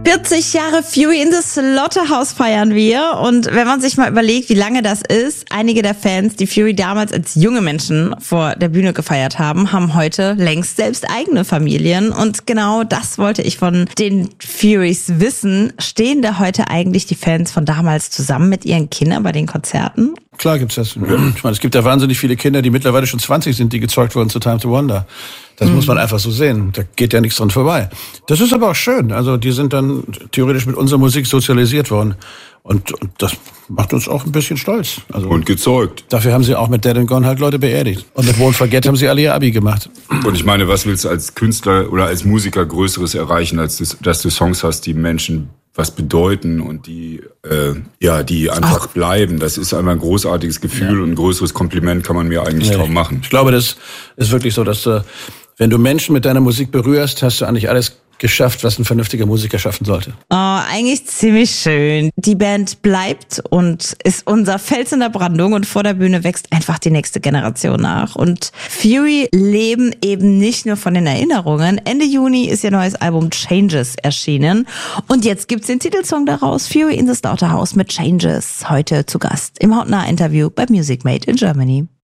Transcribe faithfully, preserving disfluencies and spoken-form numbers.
vierzig Jahre Fury in the Slaughterhouse feiern wir. Und wenn man sich mal überlegt, wie lange das ist, einige der Fans, die Fury damals als junge Menschen vor der Bühne gefeiert haben, haben heute längst selbst eigene Familien. Und genau das wollte ich von den Furys wissen. Stehen da heute eigentlich die Fans von damals zusammen mit ihren Kindern bei den Konzerten? Klar gibt's das. Ich meine, es gibt ja wahnsinnig viele Kinder, die mittlerweile schon zwanzig sind, die gezeugt wurden zu Time to Wonder. Das mhm. muss man einfach so sehen. Da geht ja nichts dran vorbei. Das ist aber auch schön. Also die sind dann theoretisch mit unserer Musik sozialisiert worden. Und, und das macht uns auch ein bisschen stolz. Also und gezeugt. Dafür haben sie auch mit Dead and Gone halt Leute beerdigt. Und mit Won't Forget haben sie alle ihr Abi gemacht. Und ich meine, was willst du als Künstler oder als Musiker Größeres erreichen, als du, dass du Songs hast, die Menschen was bedeuten und die äh, ja die einfach Ach. bleiben. Das ist einmal ein großartiges Gefühl ja. und ein größeres Kompliment kann man mir eigentlich ja. kaum machen. Ich glaube, das ist wirklich so, dass du, wenn du Menschen mit deiner Musik berührst, hast du eigentlich alles geschafft, was ein vernünftiger Musiker schaffen sollte. Oh, eigentlich ziemlich schön. Die Band bleibt und ist unser Fels in der Brandung und vor der Bühne wächst einfach die nächste Generation nach. Und Fury leben eben nicht nur von den Erinnerungen. Ende Juni ist ihr neues Album Changes erschienen und jetzt gibt's den Titelsong daraus, Fury in the Slaughterhouse mit Changes. Heute zu Gast im hautnah Interview bei Music Made in Germany.